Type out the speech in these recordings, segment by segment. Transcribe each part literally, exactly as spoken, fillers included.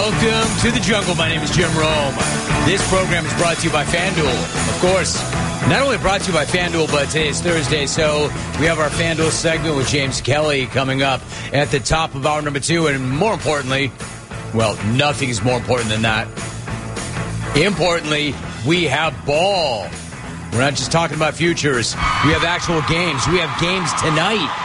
Welcome to the jungle. My name is Jim Rome. This program is brought to you by FanDuel. Of course, not only brought to you by FanDuel, but today is Thursday, so we have our FanDuel segment with James Kelly coming up at the top of hour number two. And more importantly, well, nothing is more important than that. Importantly, we have ball. We're not just talking about futures. We have actual games. We have games tonight.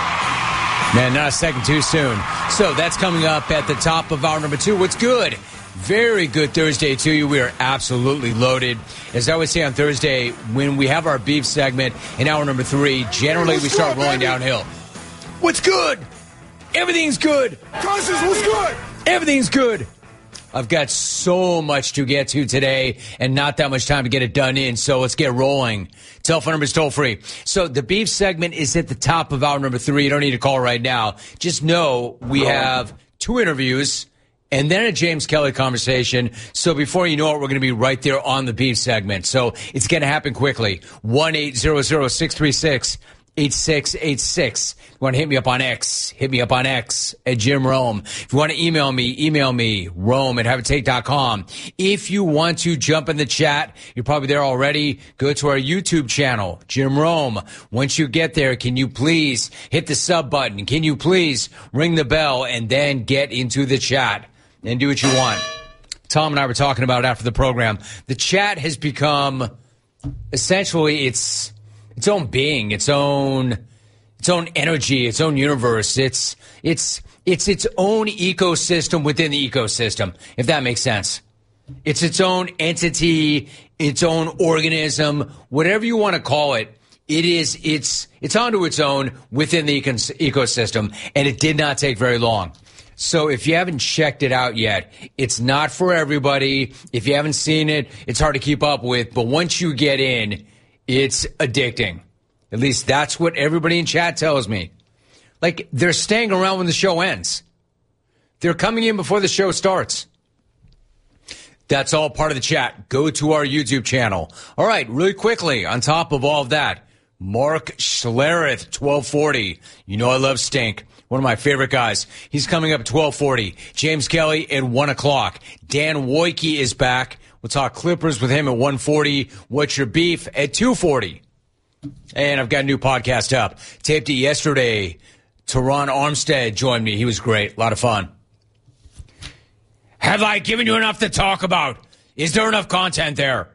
Man, not a second too soon. So that's coming up at the top of hour number two. What's good? Very good Thursday to you. We are absolutely loaded. As I always say on Thursday, when we have our beef segment in hour number three, generally what's we start good, rolling baby? downhill. What's good? Everything's good. Cousins, what's good? Everything's good. I've got so much to get to today and not that much time to get it done in, so let's get rolling. Telephone number is toll free. So the beef segment is at the top of hour number three. You don't need to call right now. Just know we have two interviews and then a James Kelly conversation. So before you know it, we're going to be right there on the beef segment. So it's going to happen quickly. one eight hundred six three six eight six eight six. If you want to hit me up on X, hit me up on X at Jim Rome. If you want to email me, email me, Rome at have a take dot com. If you want to jump in the chat, you're probably there already. Go to our YouTube channel, Jim Rome. Once you get there, can you please hit the sub button? Can you please ring the bell and then get into the chat and do what you want? Tom and I were talking about it after the program. The chat has become essentially it's its own being, its own, its own energy, its own universe. It's, it's, it's its own ecosystem within the ecosystem, if that makes sense. It's its own entity, its own organism, whatever you want to call it. It is, it's, it's onto its own within the ecos- ecosystem, and it did not take very long. So if you haven't checked it out yet, it's not for everybody. If you haven't seen it, it's hard to keep up with, but once you get in, it's addicting. At least that's what everybody in chat tells me. Like, they're staying around when the show ends. They're coming in before the show starts. That's all part of the chat. Go to our YouTube channel. All right, really quickly, on top of all of that, Mark Schlereth, twelve forty. You know I love Stink. One of my favorite guys. He's coming up at twelve forty. James Kelly at one o'clock. Dan Wojcicki is back. We'll talk Clippers with him at one forty. What's Your Beef at two forty. And I've got a new podcast up. Taped it yesterday. Teron Armstead joined me. He was great. A lot of fun. Have I given you enough to talk about? Is there enough content there?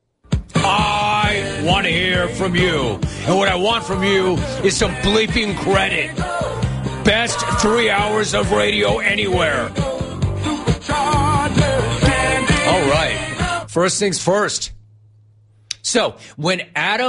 I want to hear from you. And what I want from you is some bleeping credit. Best three hours of radio anywhere. All right. First things first. So when Adam